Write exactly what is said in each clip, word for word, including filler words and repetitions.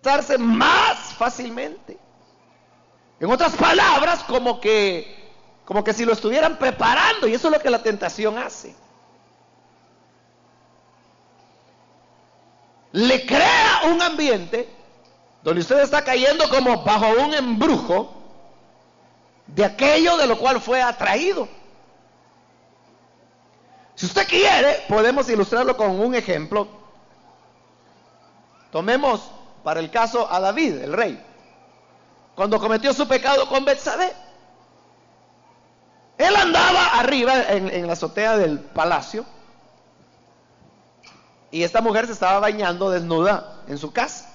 manifestarse más fácilmente. En otras palabras, como que, como que si lo estuvieran preparando, y eso es lo que la tentación hace. Le crea un ambiente donde usted está cayendo como bajo un embrujo de aquello de lo cual fue atraído. Si usted quiere, podemos ilustrarlo con un ejemplo. Tomemos para el caso a David, el rey, cuando cometió su pecado con Betsabé. Él andaba arriba en, en la azotea del palacio, y esta mujer se estaba bañando desnuda en su casa.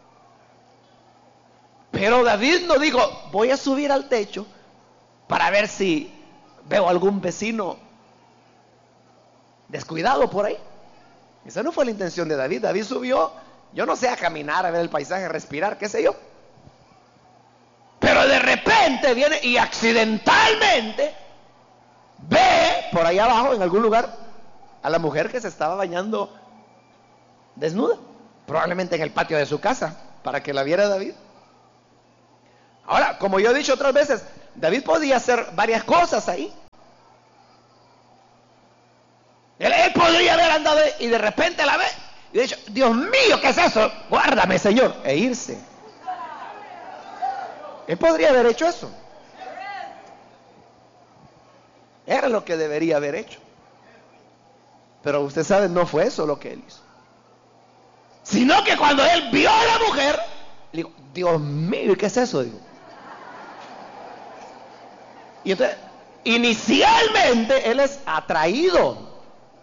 Pero David no dijo: voy a subir al techo para ver si veo algún vecino descuidado por ahí. Esa no fue la intención de David. David subió, yo no sé, a caminar, a ver el paisaje, a respirar, qué sé yo. Pero de repente viene y accidentalmente ve por ahí abajo, en algún lugar, a la mujer que se estaba bañando desnuda, probablemente en el patio de su casa, para que la viera David. Ahora, como yo he dicho otras veces, David podía hacer varias cosas ahí. Él, él podría haber andado y de repente la ve y de hecho: Dios mío, ¿qué es eso? Guárdame, Señor, e irse. Él podría haber hecho eso. Era lo que debería haber hecho. Pero usted sabe, no fue eso lo que él hizo. Sino que cuando él vio a la mujer, le dijo: Dios mío, ¿qué es eso? Digo. Y entonces, inicialmente él es atraído,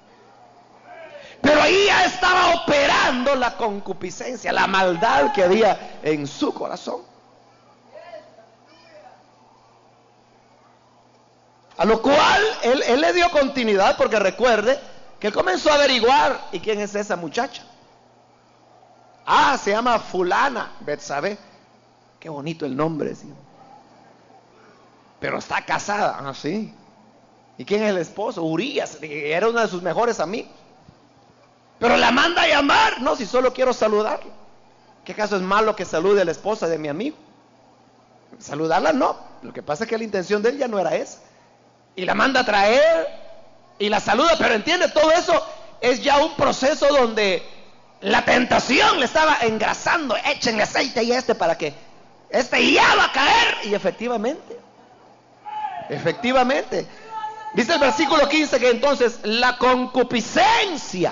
pero ahí ya estaba operando la concupiscencia, la maldad que había en su corazón. A lo cual él, él le dio continuidad, porque recuerde que él comenzó a averiguar: ¿y quién es esa muchacha? Ah, se llama fulana, Betsabé. Qué bonito el nombre, ¿sí? Pero está casada. Ah, sí. ¿Y quién es el esposo? Urías, era uno de sus mejores amigos. Pero la manda a llamar. No, si solo quiero saludarla. ¿Qué caso es malo que salude a la esposa de mi amigo? Saludarla no. Lo que pasa es que la intención de él ya no era esa. Y la manda a traer y la saluda. Pero entiende, todo eso es ya un proceso donde la tentación le estaba engrasando. Échenle aceite y este para que este ya va a caer. Y efectivamente, efectivamente, dice el versículo quince que entonces la concupiscencia,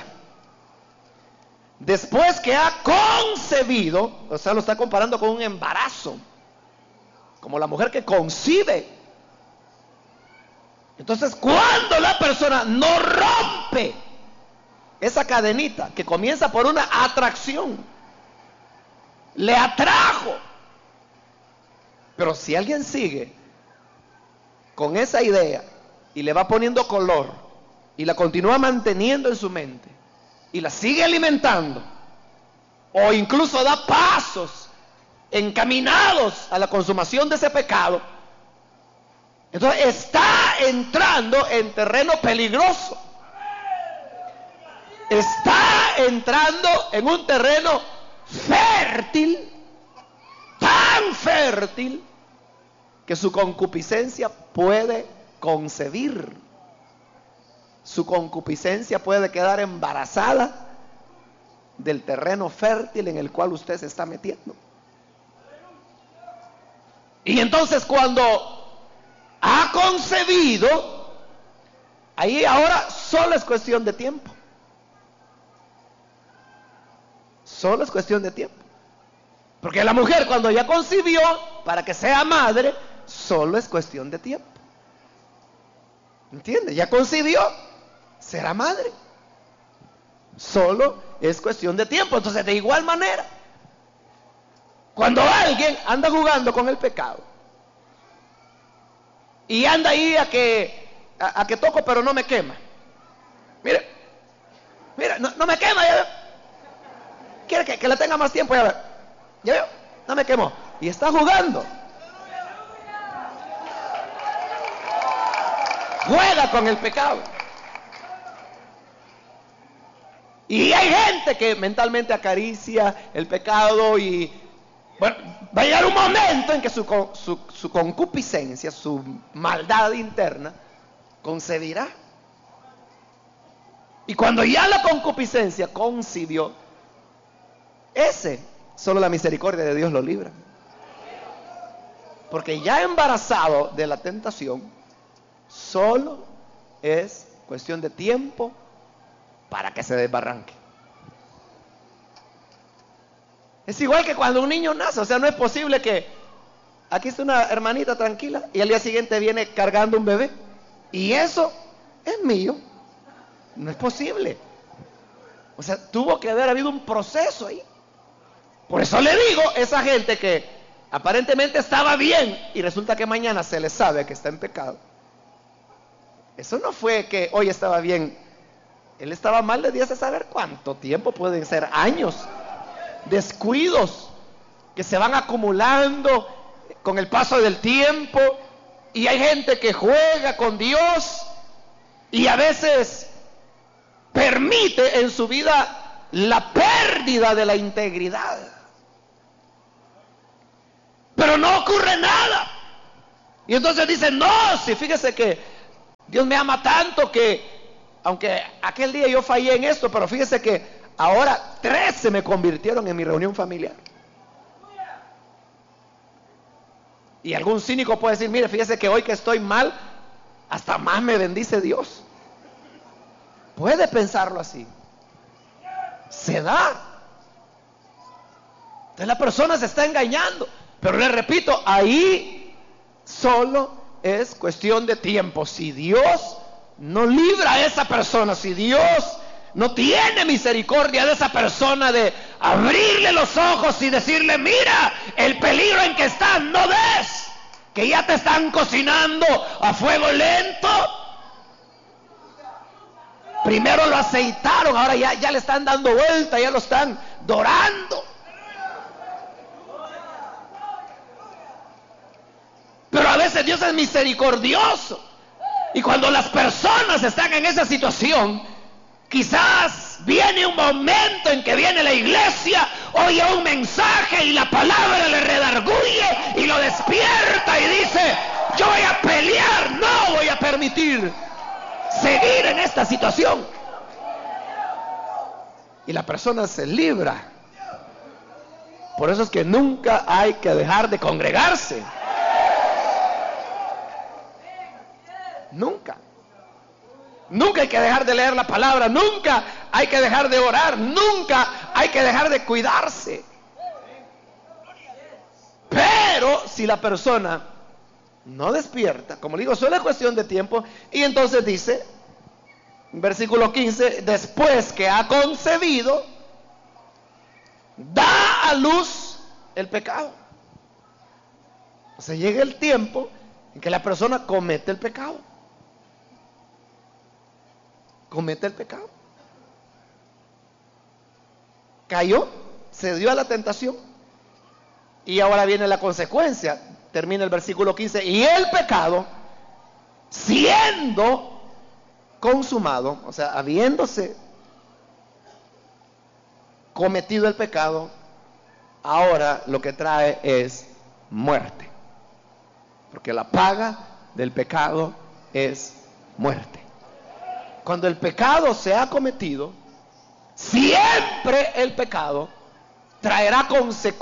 después que ha concebido, o sea, lo está comparando con un embarazo, como la mujer que concibe. Entonces, cuando la persona no rompe esa cadenita que comienza por una atracción, le atrajo, pero si alguien sigue con esa idea y le va poniendo color y la continúa manteniendo en su mente y la sigue alimentando, o incluso da pasos encaminados a la consumación de ese pecado, entonces está entrando en terreno peligroso. Está entrando en un terreno fértil, tan fértil, que su concupiscencia puede concebir. Su concupiscencia puede quedar embarazada del terreno fértil en el cual usted se está metiendo. Y entonces, cuando ha concebido, ahí ahora solo es cuestión de tiempo. Solo es cuestión de tiempo. Porque la mujer, cuando ya concibió, para que sea madre, solo es cuestión de tiempo. ¿Entiende? Ya concibió, será madre. Solo es cuestión de tiempo. Entonces, de igual manera, cuando alguien anda jugando con el pecado y anda ahí a que a, a que toco pero no me quema, mire, mire, no, no me quema, ya veo. Quiere que, que le tenga más tiempo, ya veo, ya veo, no me quemó, y está jugando, juega con el pecado. Y hay gente que mentalmente acaricia el pecado y Bueno, va a llegar un momento en que su, su, su concupiscencia, su maldad interna, concebirá. Y cuando ya la concupiscencia concibió, ese, solo la misericordia de Dios lo libra. Porque ya embarazado de la tentación, solo es cuestión de tiempo para que se desbarranque. Es igual que cuando un niño nace, o sea, no es posible que aquí está una hermanita tranquila y al día siguiente viene cargando un bebé. Y eso es mío. No es posible. O sea, tuvo que haber habido un proceso ahí. Por eso le digo, esa gente que aparentemente estaba bien y resulta que mañana se le sabe que está en pecado. Eso no fue que hoy estaba bien. Él estaba mal desde hace saber cuánto tiempo, pueden ser años. Descuidos que se van acumulando con el paso del tiempo. Y hay gente que juega con Dios y a veces permite en su vida la pérdida de la integridad. Pero no ocurre nada. Y entonces dicen, no, si fíjese que Dios me ama tanto que, aunque aquel día yo fallé en esto, pero fíjese que ahora tres se me convirtieron en mi reunión familiar. Y algún cínico puede decir, mire, fíjese que hoy que estoy mal, hasta más me bendice Dios. Puede pensarlo así. Se da. Entonces la persona se está engañando. Pero le repito, ahí solo es cuestión de tiempo. Si Dios no libra a esa persona, si Dios no tiene misericordia de esa persona, de abrirle los ojos y decirle, mira el peligro en que estás, ¿no ves? Que ya te están cocinando a fuego lento. Primero lo aceitaron, ahora ya, ya le están dando vuelta, ya lo están dorando. Pero a veces Dios es misericordioso. Y cuando las personas están en esa situación, quizás viene un momento en que viene la iglesia, oye un mensaje y la palabra le redarguye y lo despierta y dice, yo voy a pelear, no voy a permitir seguir en esta situación. Y la persona se libra. Por eso es que nunca hay que dejar de congregarse. Nunca. Nunca hay que dejar de leer la palabra. Nunca hay que dejar de orar. Nunca hay que dejar de cuidarse. Pero si la persona no despierta, como digo, solo es cuestión de tiempo. Y entonces dice, versículo quince, después que ha concebido, da a luz el pecado. O sea, llega el tiempo en que la persona comete el pecado. Comete el pecado. Cayó, se dio a la tentación. Y ahora viene la consecuencia. Termina el versículo quince. Y el pecado, siendo consumado, o sea, habiéndose cometido el pecado, ahora lo que trae es muerte. Porque la paga del pecado es muerte. Cuando el pecado se ha cometido, siempre el pecado traerá consecuencias.